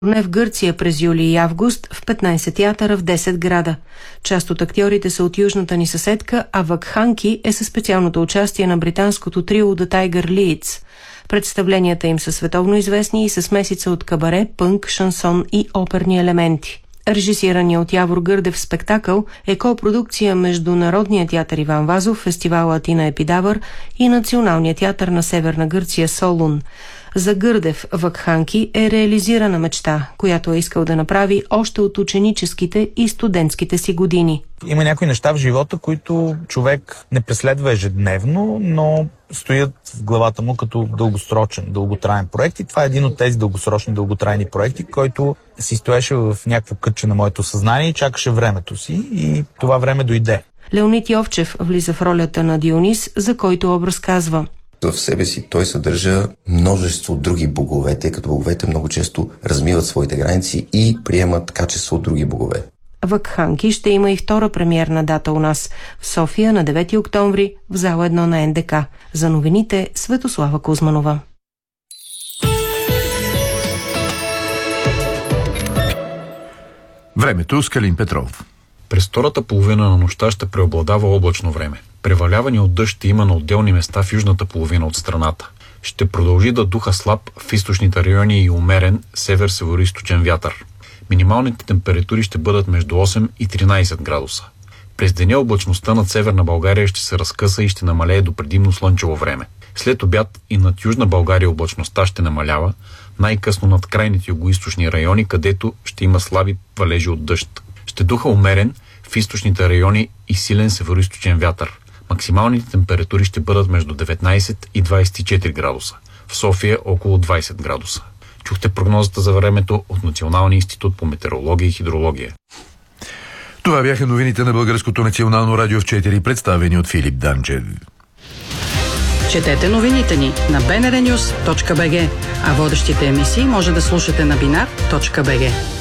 Не в Гърция през юли и август в 15 театъра в 10 града. Част от актьорите са от южната ни съседка, а Вакханки е със специалното участие на британското трио The Tiger Leads. Представленията им са световно известни и са смесица от кабаре, пънк, шансон и оперни елементи. Режисирания от Явор Гърдев спектакъл е копродукция между Народния театър Иван Вазов, фестивала Атина Епидавър и Националния театър на Северна Гърция Солун. За Гърдев Вакханки е реализирана мечта, която е искал да направи още от ученическите и студентските си години. Има някои неща в живота, които човек не преследва ежедневно, но стоят в главата му като дългосрочен, дълготраен проект. И това е един от тези дългосрочни, дълготрайни проекти, който си стоеше в някакво кътче на моето съзнание и чакаше времето си. И това време дойде. Леонид Йовчев влиза в ролята на Дионис, за който образ казва: в себе си той съдържа множество други богове, тъй като боговете много често размиват своите граници и приемат качество от други богове. Вакханки ще има и втора премиерна дата у нас в София на 9 октомври в зала 1 на НДК. За новините Светослава Кузманова. Времето с Калин Петров. През втората половина на нощта ще преобладава облачно време. Преваляване от дъжд ще има на отделни места в южната половина от страната. Ще продължи да духа слаб в източните райони и умерен север-североизточен вятър. Минималните температури ще бъдат между 8 и 13 градуса. През деня облачността над Северна България ще се разкъса и ще намалее до предимно слънчево време. След обяд и над Южна България облачността ще намалява, най-късно над крайните югоизточни райони, където ще има слаби валежи от дъжд. Ще духа умерен в източните райони и силен североизточен вятър. Максималните температури ще бъдат между 19 и 24 градуса. В София около 20 градуса. Чухте прогнозата за времето от Националния институт по метеорология и хидрология. Това бяха новините на Българското национално радио в 4, представени от Филип Данчев. Четете новините ни на bnrnews.bg, а водещите емисии може да слушате на binar.bg.